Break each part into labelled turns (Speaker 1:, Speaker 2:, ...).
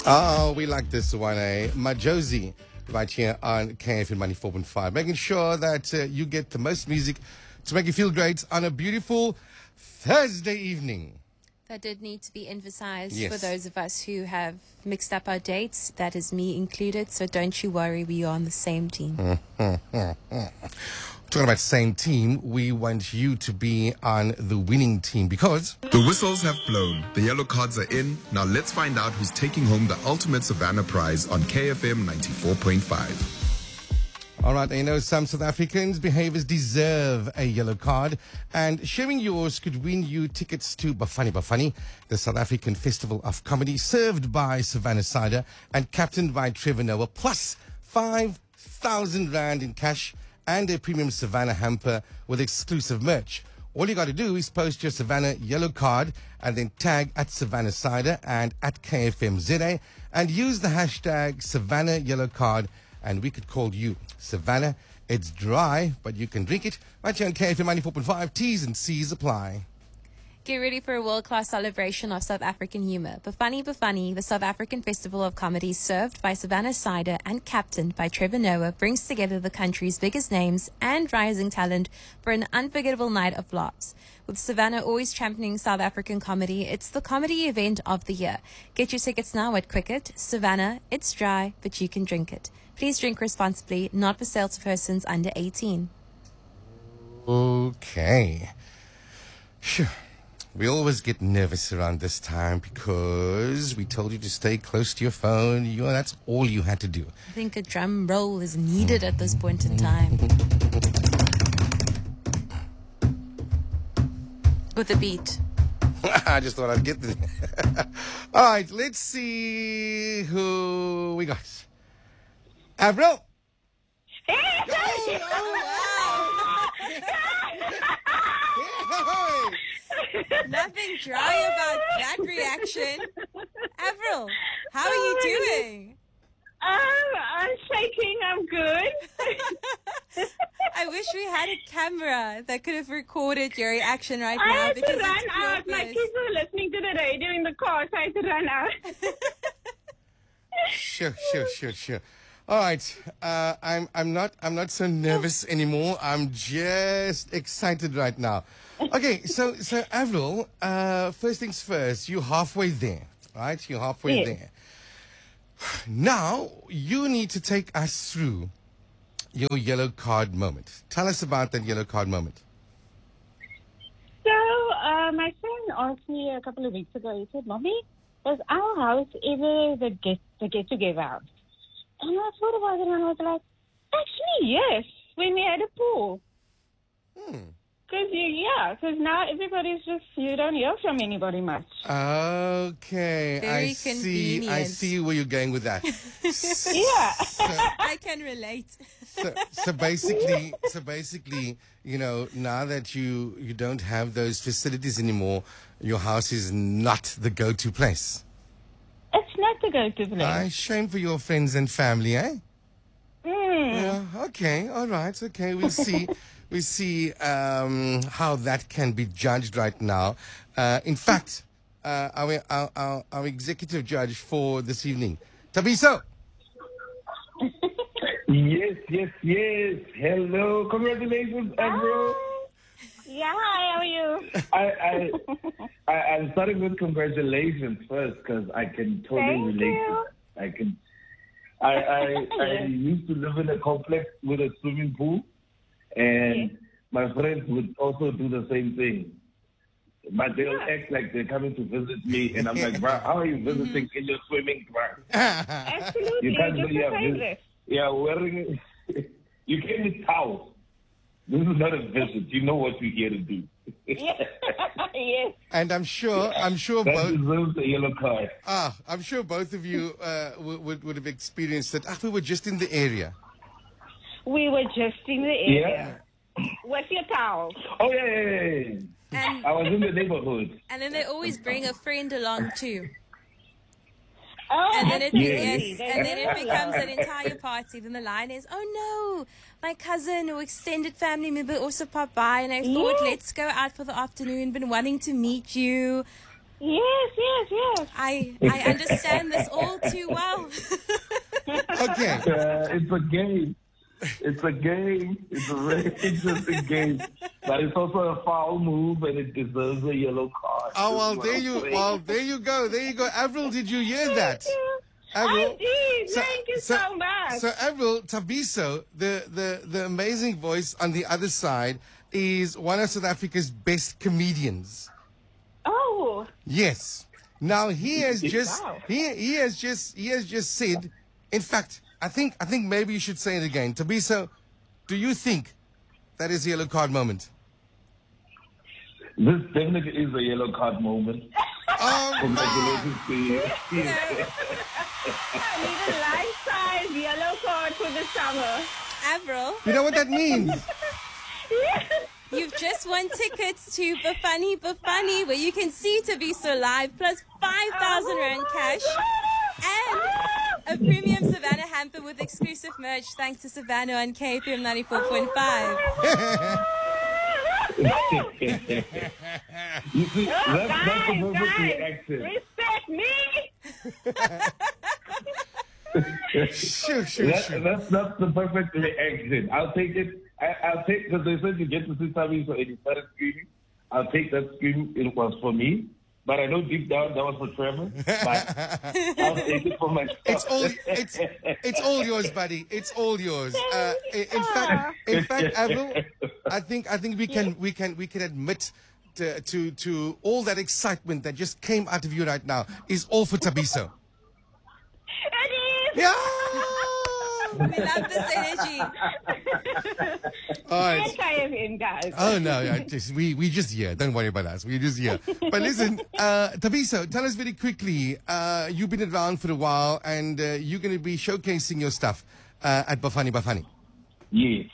Speaker 1: Oh, we like this one, eh? Majosi, right here on KFM 94.5. Making sure that you get the most music to make you feel great on a beautiful Thursday evening.
Speaker 2: That did need to be emphasized
Speaker 1: Yes.
Speaker 2: for those of us who have mixed up our dates. That is me included. So don't you worry, we are on the same team.
Speaker 1: Talking about same team, we want you to be on the winning team because
Speaker 3: The whistles have blown. The yellow cards are in. Now let's find out who's taking home the ultimate Savannah prize on KFM 94.5.
Speaker 1: all right, you know, some South Africans' behaviors deserve a yellow card, and sharing yours could win you tickets to Bafani Bafani, the South African Festival of Comedy, served by Savannah Cider and captained by Trevor Noah, plus 5,000 Rand in cash and a premium Savannah hamper with exclusive merch. All you got to do is post your Savannah yellow card and then tag at Savannah Cider and at KFMZA and use the hashtag Savannah yellow card, and we could call you Savannah. It's dry, but you can drink it right here on KFM 94.5. T's and C's apply.
Speaker 2: Get ready for a world-class celebration of South African humor. Bafani Bafani, the South African Festival of Comedy, served by Savannah Cider and captained by Trevor Noah, brings together the country's biggest names and rising talent for an unforgettable night of laughs. With Savannah always championing South African comedy, it's the comedy event of the year. Get your tickets now at Quicket. Savannah, it's dry, but you can drink it. Please drink responsibly, not for sale to persons under 18.
Speaker 1: Okay. Sure. We always get nervous around this time because we told you to stay close to your phone. That's all you had to do.
Speaker 2: I think a drum roll is needed at this point in time. With a beat.
Speaker 1: I just thought I'd get this. All right, let's see who we got. Avril.
Speaker 2: Nothing dry about that reaction. Avril, how are you doing?
Speaker 4: I'm shaking. I'm good.
Speaker 2: I wish we had a camera that could have recorded your reaction right
Speaker 4: I
Speaker 2: now.
Speaker 4: had to
Speaker 2: Because
Speaker 4: run
Speaker 2: it's
Speaker 4: out. My
Speaker 2: goodness.
Speaker 4: kids were listening to the radio in the car, so I had to run out.
Speaker 1: Sure. All right, I'm not so nervous anymore. I'm just excited right now. Okay, so Avril, first things first. You're halfway there, right? You're halfway
Speaker 4: Yes.
Speaker 1: there. Now you need to take us through your yellow card moment. Tell us about that yellow card moment.
Speaker 4: So, my friend asked me a couple of weeks ago, he said, Mommy, was our house ever the get-together house? And I thought about it and I was like, actually, yes, when we had a pool. Because now everybody's just, you don't hear from anybody much.
Speaker 1: Okay,
Speaker 2: Very
Speaker 1: I
Speaker 2: convenient.
Speaker 1: see where you're going with that.
Speaker 4: Yeah.
Speaker 2: I can relate.
Speaker 1: So basically, you know, now that you don't have those facilities anymore, your house is not the go-to place.
Speaker 4: It's not the go-to place.
Speaker 1: Aye, shame for your friends and family, eh?
Speaker 4: Mm.
Speaker 1: Yeah, okay, all right, okay. We'll see. We see how that can be judged right now. In fact, our executive judge for this evening, Tabiso.
Speaker 5: Yes. Hello. Congratulations, Andrew.
Speaker 4: Yeah, hi, how are you?
Speaker 5: I'm starting with congratulations first because I can totally
Speaker 4: Thank
Speaker 5: relate
Speaker 4: you.
Speaker 5: to it. I used to live in a complex with a swimming pool, and my friends would also do the same thing. But they'll act like they're coming to visit me, and I'm like, bro, how are you visiting in your swimming trunk?
Speaker 4: Absolutely,
Speaker 5: You can't
Speaker 4: just
Speaker 5: really
Speaker 4: a
Speaker 5: have
Speaker 4: favorite.
Speaker 5: Yeah, wearing you came with towels. This is not a visit. You know what we're here to do.
Speaker 4: Yes.
Speaker 1: And I'm sure
Speaker 5: That
Speaker 1: both.
Speaker 5: deserves a yellow card.
Speaker 1: I'm sure both of you would have experienced it. We were just in the area.
Speaker 4: We were just in the area. What's your towel?
Speaker 5: Oh, yeah.
Speaker 2: And,
Speaker 5: I was in the neighborhood.
Speaker 2: and then they always bring a friend along too.
Speaker 4: Oh,
Speaker 2: And then it
Speaker 4: absolutely.
Speaker 2: yes, and then it becomes an entire party. Then the line is, oh no, my cousin or extended family member also popped by, and I thought,
Speaker 4: Yeah.
Speaker 2: let's go out for the afternoon. Been wanting to meet you.
Speaker 4: Yes.
Speaker 2: I understand this all too well.
Speaker 1: Okay.
Speaker 5: It's a game. It's a game. It's a very interesting game. But it's also a foul move, and it deserves a yellow card.
Speaker 1: Oh, well,
Speaker 5: This is
Speaker 1: there
Speaker 5: what
Speaker 1: you,
Speaker 5: I'm saying.
Speaker 1: well, there you go. There you go. Avril, did you hear that?
Speaker 4: I
Speaker 1: Avril,
Speaker 4: did. Thank you so much.
Speaker 1: So Avril, Thabiso, the amazing voice on the other side, is one of South Africa's best comedians.
Speaker 4: Oh,
Speaker 1: Yes. Now he has just
Speaker 4: Wow.
Speaker 1: he has just said. In fact, I think maybe you should say it again. Thabiso, do you think that is a yellow card moment?
Speaker 5: This definitely is a yellow card moment.
Speaker 1: Oh,
Speaker 5: Congratulations to you.
Speaker 4: I need a life-size yellow card for the summer.
Speaker 2: Avril,
Speaker 1: you know what that means?
Speaker 2: you've just won tickets to Bafani, where you can see Thabiso live, plus 5,000 Rand cash and a premium Savannah hamper with exclusive merch thanks to Savannah on KFM 94.5.
Speaker 5: You see, that's the perfect
Speaker 4: Guys,
Speaker 5: reaction.
Speaker 4: respect me.
Speaker 1: Sure.
Speaker 5: That's the perfect reaction. I'll take it. I'll take, because they said you get to see Tabi, so it started screaming. I'll take that scream. It was for me. But I know deep down that was for Trevor. But I'll take it for myself.
Speaker 1: It's all yours, buddy. It's all yours. In fact, Avril, I think we can admit to all that excitement that just came out of you right now is all for Thabiso.
Speaker 4: It is.
Speaker 1: Yeah.
Speaker 2: We love this energy.
Speaker 1: All right.
Speaker 4: Yes, I am in, guys.
Speaker 1: Oh no, we just here. Don't worry about us. We just here. But listen, Thabiso, tell us very quickly. You've been around for a while, and you're going to be showcasing your stuff at Bafani.
Speaker 5: Yes.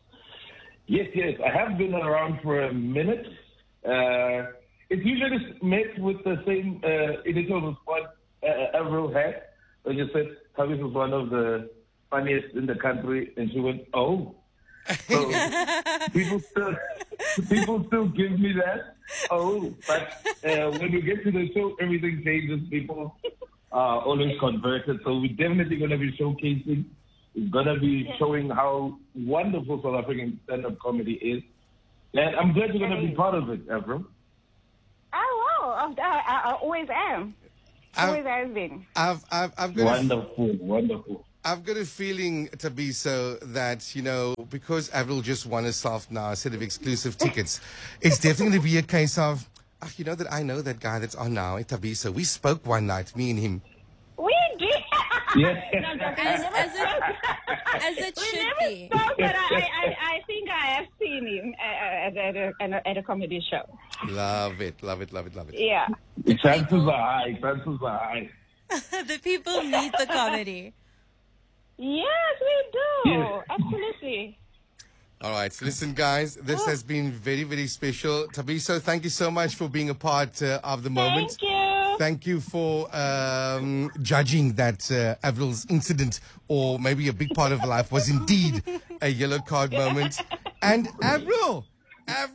Speaker 5: I have been around for a minute. It's usually met with the same initial response Avril had. I just said, Tavis was one of the funniest in the country, and she went, oh. So people still give me that. Oh, but when we get to the show, everything changes. People are always converted. So we're definitely going to be showcasing. We're going to be showing how wonderful South African stand-up comedy is. And I'm glad you're going to be part of it, Avril.
Speaker 4: Oh, wow. I always am. Always has been.
Speaker 1: I've got
Speaker 5: Wonderful.
Speaker 1: I've got a feeling, Thabiso, that, because Avril just won herself now a set of exclusive tickets, it's definitely going to be a case of, that I know that guy that's on now, Thabiso. We spoke one night, me and him.
Speaker 4: We did.
Speaker 5: Yeah.
Speaker 2: As it
Speaker 4: We
Speaker 2: should
Speaker 4: never
Speaker 2: be.
Speaker 4: spoke, but I think I have seen him at a comedy show.
Speaker 1: Love it.
Speaker 4: Yeah.
Speaker 5: Chances are high.
Speaker 2: The people need the comedy.
Speaker 4: Yes, we do.
Speaker 5: Yeah.
Speaker 4: Absolutely.
Speaker 1: All right. So listen, guys, this has been very, very special. Thabiso, thank you so much for being a part of the moment.
Speaker 4: Thank you.
Speaker 1: Thank you for judging that Avril's incident, or maybe a big part of life, was indeed a yellow card moment. And Avril!
Speaker 4: Yes.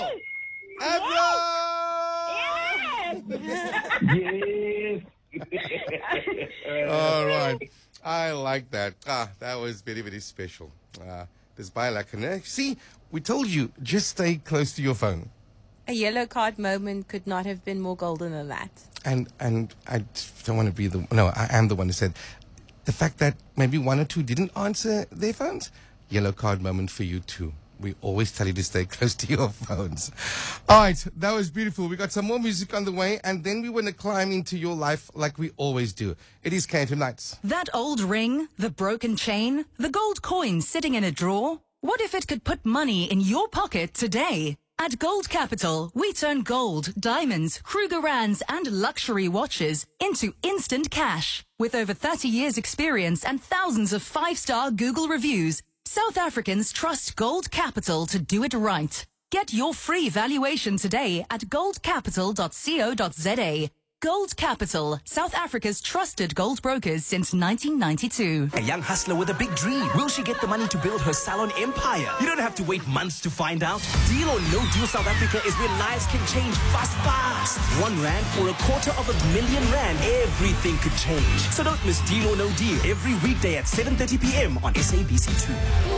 Speaker 1: All right. I like that. That was very, very special. This Biolacana. See, we told you, just stay close to your phone.
Speaker 2: A yellow card moment could not have been more golden than that.
Speaker 1: And I don't want to be I am the one who said the fact that maybe one or two didn't answer their phones. Yellow card moment for you too. We always tell you to stay close to your phones. All right, that was beautiful. We got some more music on the way, and then we want to climb into your life like we always do. It is KFM Nights.
Speaker 6: That old ring, the broken chain, the gold coin sitting in a drawer. What if it could put money in your pocket today? At Gold Capital, we turn gold, diamonds, Krugerrands, and luxury watches into instant cash. With over 30 years experience and thousands of 5-star Google reviews, South Africans trust Gold Capital to do it right. Get your free valuation today at goldcapital.co.za. Gold Capital, South Africa's trusted gold brokers since 1992.
Speaker 7: A young hustler with a big dream. Will she get the money to build her salon empire? You don't have to wait months to find out. Deal or No Deal South Africa is where lives can change fast. R1 for R250,000. Everything could change. So don't miss Deal or No Deal every weekday at 7:30 p.m. on SABC2.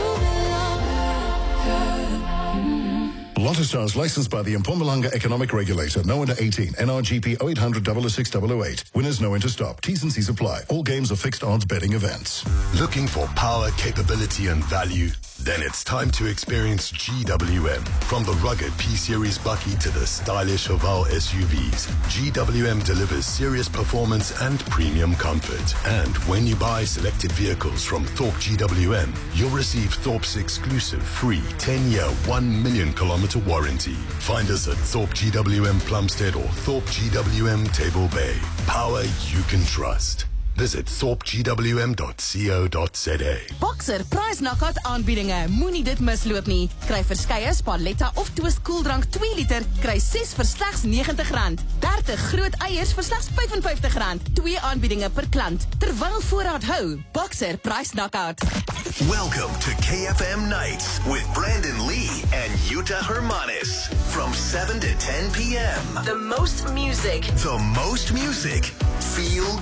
Speaker 8: Lotto Stars licensed by the Mpumalanga Economic Regulator. No under 18. NRGP 0800 006 008. Winners know when to stop. T's and C's apply. All games are fixed odds betting events.
Speaker 9: Looking for power, capability and value? Then it's time to experience GWM. From the rugged P-Series Bucky to the stylish Haval SUVs, GWM delivers serious performance and premium comfort. And when you buy selected vehicles from Thorpe GWM, you'll receive Thorpe's exclusive free 10-year, 1 million kilometer warranty. Find us at Thorpe GWM Plumstead or Thorpe GWM Table Bay. Power you can trust. Visit thorpegwm.co.za.
Speaker 10: Boxer Price Knockout aanbiedinge. Moenie dit misloop nie. Kry verskeie Sparletta of Twist koeldrank 2 liter, kry 6 vir slegs R90. 30 groot eiers vir slegs R55. 2 aanbiedinge per klant. Terwyl voorraad hou. Boxer Price Knockout.
Speaker 9: Welcome to KFM Nights with Brandon Lee and Yuta Hermanis. From 7 to 10 p.m.
Speaker 10: The most music.
Speaker 9: The most music. Feel